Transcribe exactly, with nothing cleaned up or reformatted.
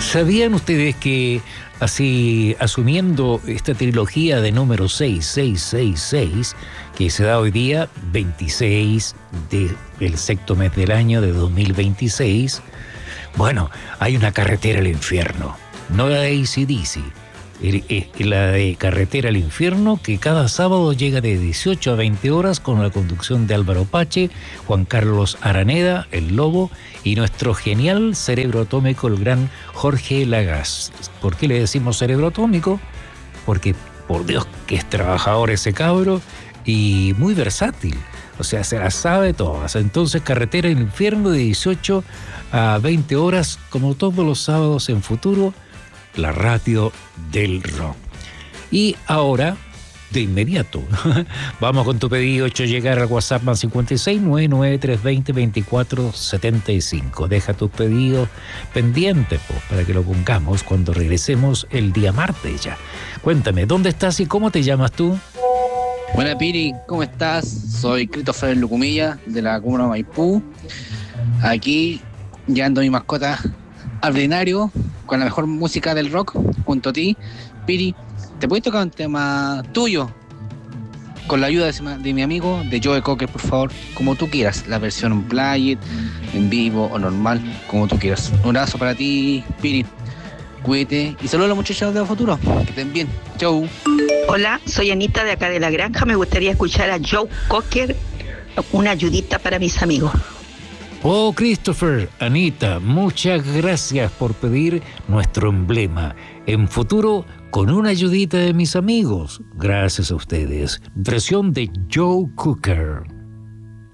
¿Sabían ustedes que, así, asumiendo esta trilogía de número seis seis seis seis, que se da hoy día, veintiséis del sexto mes del año de dos mil veintiséis, bueno, hay una carretera al infierno, no la de A C D C, la de Carretera al Infierno, que cada sábado llega de dieciocho a veinte horas con la conducción de Álvaro Pache, Juan Carlos Araneda, el Lobo, y nuestro genial cerebro atómico, el gran Jorge Lagas. ¿Por qué le decimos cerebro atómico? Porque, por Dios, que es trabajador ese cabro y muy versátil. O sea, se las sabe todas. Entonces, Carretera al Infierno de dieciocho a veinte horas, como todos los sábados en Futuro, la radio del rock. Y ahora, de inmediato, vamos con tu pedido hecho llegar al WhatsApp más cincuenta y seis, nueve nueve tres dos cero, veinticuatro setenta y cinco. Deja tus pedidos pendientes, pues, para que lo pongamos cuando regresemos el día martes ya. Cuéntame, ¿dónde estás y cómo te llamas tú? Buena Piri, ¿cómo estás? Soy Christopher Lucumilla, de la comuna de Maipú. Aquí, llevando mi mascota al veterinario con la mejor música del rock junto a ti. Piri, ¿te puedes tocar un tema tuyo? Con la ayuda de, de mi amigo, de Joe Cocker, por favor, como tú quieras, la versión unplugged, en vivo o normal, como tú quieras. Un abrazo para ti, Piri. Cuídate y saludos a los muchachos de Futuro. Que estén bien. Chau. Hola, soy Anita de acá de La Granja. Me gustaría escuchar a Joe Cocker, una ayudita para mis amigos. Oh, Christopher, Anita, muchas gracias por pedir nuestro emblema. En Futuro, con una ayudita de mis amigos. Gracias a ustedes. Versión de Joe Cocker.